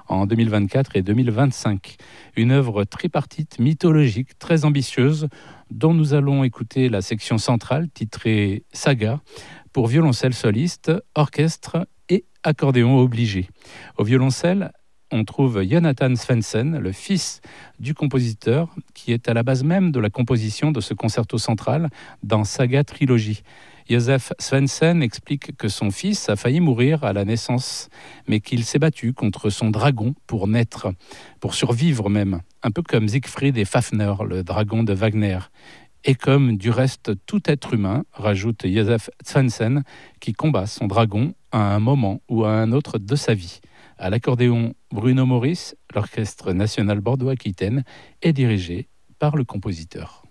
en 2024 et 2025. Une œuvre tripartite mythologique très ambitieuse dont nous allons écouter la section centrale titrée Saga pour violoncelle soliste, orchestre et accordéon obligé. Au violoncelle, on trouve Jonathan Svendsen, le fils du compositeur, qui est à la base même de la composition de ce concerto central dans Saga Trilogie. Josef Svendsen explique que son fils a failli mourir à la naissance, mais qu'il s'est battu contre son dragon pour naître, pour survivre même, un peu comme Siegfried et Fafner, le dragon de Wagner. Et comme du reste tout être humain, rajoute Josef Svendsen, qui combat son dragon à un moment ou à un autre de sa vie. À l'accordéon, Bruno Maurice, l'Orchestre national Bordeaux-Aquitaine est dirigé par le compositeur.